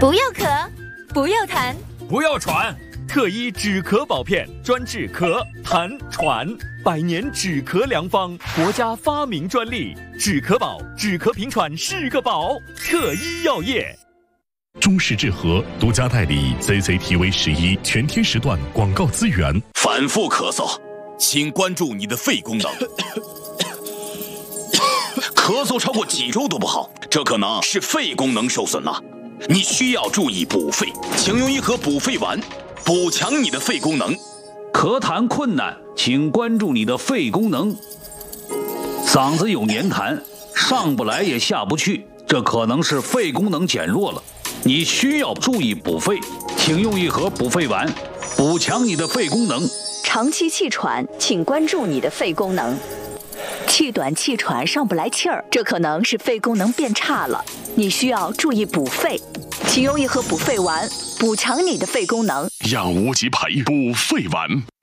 不要咳，不要痰， 不要喘。特医止咳宝片，专治咳、痰、喘，100年止咳良方，国家发明专利。止咳宝，止咳平喘是个宝。特医药业。 中式治和独家代理 CCTV11全天时段广告资源。 反复咳嗽，请关注你的肺功能。咳嗽超过几周都不好，这可能是肺功能受损了。你需要注意补肺，请用一盒补肺丸，补强你的肺功能。 咳痰困难，请关注你的肺功能。嗓子有黏痰，上不来也下不去，这可能是肺功能减弱了。你需要注意补肺，请用一盒补肺丸，补强你的肺功能。 长期气喘，请关注你的肺功能。气短气喘上不来气儿，这可能是肺功能变差了，你需要注意补肺，请用一盒补肺丸，补强你的肺功能。 让无极牌补肺丸。